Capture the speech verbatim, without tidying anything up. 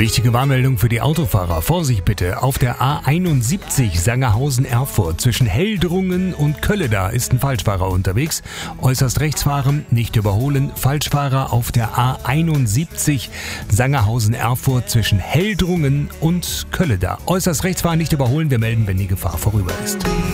Wichtige Warnmeldung für die Autofahrer. Vorsicht bitte. Auf der A einundsiebzig Sangerhausen-Erfurt zwischen Heldrungen und Kölleda ist ein Falschfahrer unterwegs. Äußerst rechts fahren, nicht überholen. Falschfahrer auf der A einundsiebzig Sangerhausen-Erfurt zwischen Heldrungen und Kölleda. Äußerst rechts fahren, nicht überholen. Wir melden, wenn die Gefahr vorüber ist.